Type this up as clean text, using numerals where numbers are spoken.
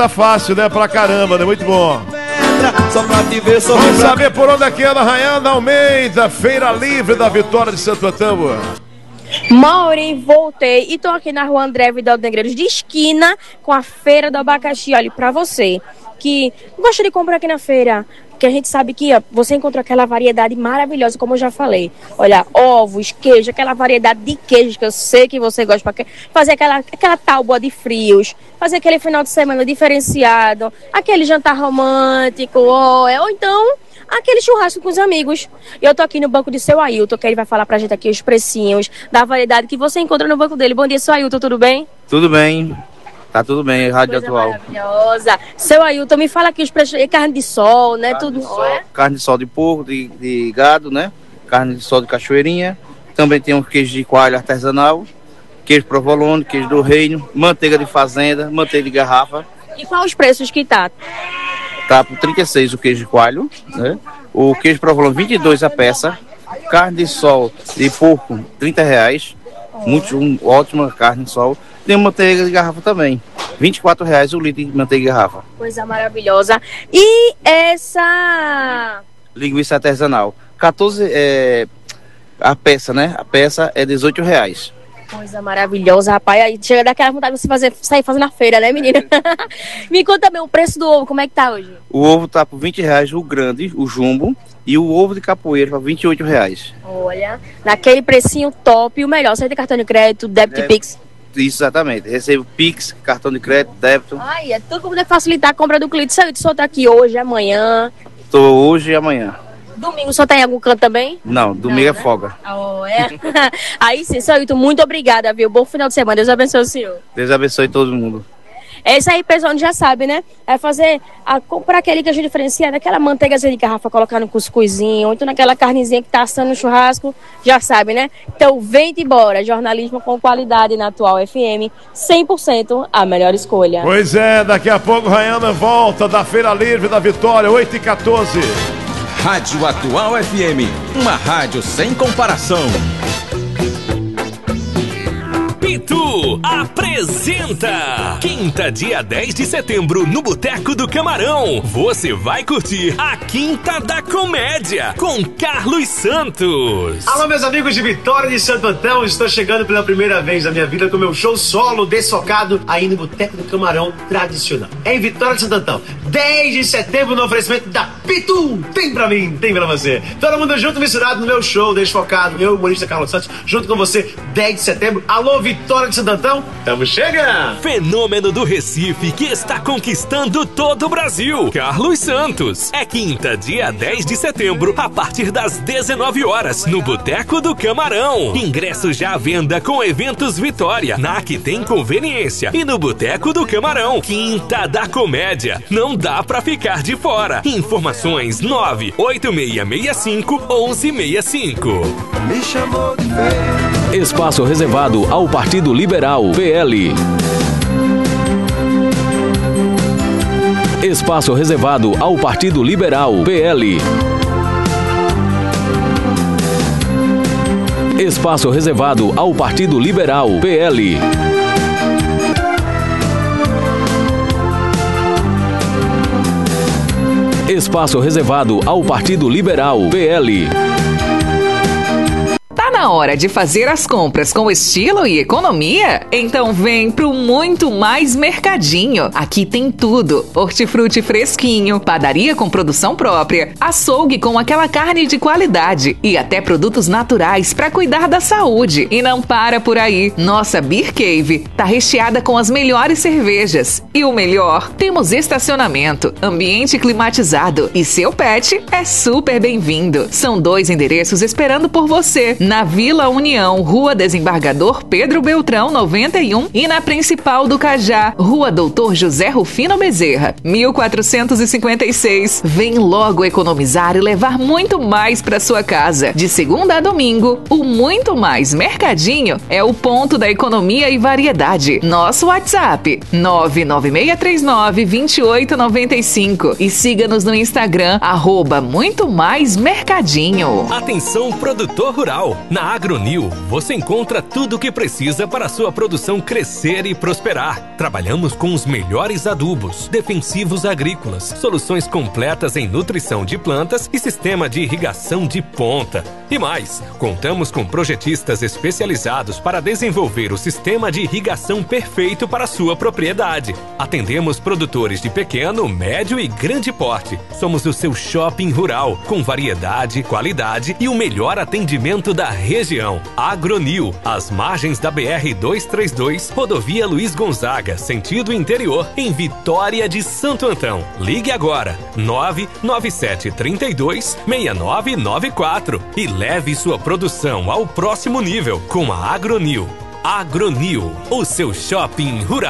Tá fácil, né? Pra caramba, né? Muito bom. Só pra te ver sorrir. Vamos saber por onde é que anda Rayana Almeida, Feira Livre da Vitória de Santo Antão. Mauri, voltei e tô aqui na rua André Vidal Negreiros, de esquina com a Feira do Abacaxi. Olha, pra você que gosta de comprar aqui na feira, que a gente sabe que você encontra aquela variedade maravilhosa, como eu já falei. Olha, ovos, queijo, aquela variedade de queijos que eu sei que você gosta, para fazer aquela tábua de frios, fazer aquele final de semana diferenciado, aquele jantar romântico, ou então aquele churrasco com os amigos. Eu tô aqui no banco de seu Ailton, que ele vai falar pra gente aqui os precinhos da variedade que você encontra no banco dele. Bom dia, seu Ailton, tudo bem? Tudo bem. Tá tudo bem, Rádio Coisa Atual. Maravilhosa. Seu Ailton, me fala aqui os preços, carne de sol, né? Carne de sol de porco, de gado, né? Carne de sol de cachoeirinha. Também tem um queijo de coalho artesanal, queijo provolone, queijo do reino, manteiga de fazenda, manteiga de garrafa. E quais os preços que tá? Tá por 36 o queijo de coalho, né? O queijo provolone 22 a peça. Carne de sol de porco R$30. Ótima carne de sol. Tem manteiga de garrafa também. R$24 o litro de manteiga de garrafa. Coisa maravilhosa. E essa linguiça artesanal. 14 a peça, né? A peça é R$18. Coisa maravilhosa, rapaz. Aí chega daquela vontade de você sair fazendo a feira, né, menina? Me conta também o preço do ovo, como é que tá hoje? O ovo tá por R$20, o grande, o jumbo. E o ovo de capoeira por R$28. Olha, naquele precinho top, o melhor. Você tem cartão de crédito, débito e Pix? Isso, exatamente. Recebo Pix, cartão de crédito, débito. Ai, é tudo para poder facilitar a compra do cliente. O senhor tá aqui hoje, amanhã? Tô hoje e amanhã. Domingo, o senhor tá em algum canto também? Não, domingo é folga. Oh, é? Aí sim, senhor Ailton, muito obrigada, viu? Bom final de semana. Deus abençoe o senhor. Deus abençoe todo mundo. É isso aí, pessoal, já sabe, né? É comprar aquele queijo diferenciado, aquela manteigazinha de garrafa, colocar no cuscuzinho, ou então naquela carnezinha que tá assando no churrasco, já sabe, né? Então, vem embora. Jornalismo com qualidade na Atual FM, 100% a melhor escolha. Pois é, daqui a pouco Rayana volta da Feira Livre da Vitória, 8h14. Rádio Atual FM, uma rádio sem comparação. Pitu apresenta quinta, dia 10 de setembro, no Boteco do Camarão. Você vai curtir a Quinta da Comédia com Carlos Santos. Alô, meus amigos de Vitória de Santo Antão. Estou chegando pela primeira vez na minha vida com meu show solo desfocado aí no Boteco do Camarão tradicional. Em Vitória de Santo Antão, 10 de setembro, no oferecimento da Pitu. Tem pra mim, tem pra você. Todo mundo junto, misturado no meu show desfocado. Eu, humorista Carlos Santos, junto com você, 10 de setembro. Alô, Vitória de Santo Antão, tamo chegando! Fenômeno do Recife que está conquistando todo o Brasil. Carlos Santos. É quinta, dia 10 de setembro, a partir das 19 horas, no Boteco do Camarão. Ingressos já à venda com Eventos Vitória, na que tem conveniência. E no Boteco do Camarão, Quinta da Comédia. Não dá pra ficar de fora. Informações 98665-1165. Me chamou de feio. Espaço reservado ao Partido Liberal, PL. Espaço reservado ao Partido Liberal, PL. Espaço reservado ao Partido Liberal, PL. Espaço reservado ao Partido Liberal, PL. Tá na hora de fazer as compras com estilo e economia? Então vem pro Muito Mais Mercadinho. Aqui tem tudo: hortifruti fresquinho, padaria com produção própria, açougue com aquela carne de qualidade e até produtos naturais para cuidar da saúde. E não para por aí. Nossa Beer Cave tá recheada com as melhores cervejas. E o melhor, temos estacionamento, ambiente climatizado e seu pet é super bem-vindo. São 2 endereços esperando por você. Na Vila União, Rua Desembargador Pedro Beltrão, 91, e na Principal do Cajá, Rua Doutor José Rufino Bezerra, 1456. Vem logo economizar e levar muito mais para sua casa. De segunda a domingo, o Muito Mais Mercadinho é o ponto da economia e variedade. Nosso WhatsApp, 99639-2895, e siga-nos no Instagram, @Muito Mais Mercadinho. Atenção, produtor rural. Na Agronil, você encontra tudo o que precisa para a sua produção crescer e prosperar. Trabalhamos com os melhores adubos, defensivos agrícolas, soluções completas em nutrição de plantas e sistema de irrigação de ponta. E mais, contamos com projetistas especializados para desenvolver o sistema de irrigação perfeito para a sua propriedade. Atendemos produtores de pequeno, médio e grande porte. Somos o seu shopping rural, com variedade, qualidade e o melhor atendimento da região. Agronil, às margens da BR-232, rodovia Luiz Gonzaga, sentido interior, em Vitória de Santo Antão. Ligue agora, 99732-6994 e leve sua produção ao próximo nível com a Agronil. Agronil, o seu shopping rural.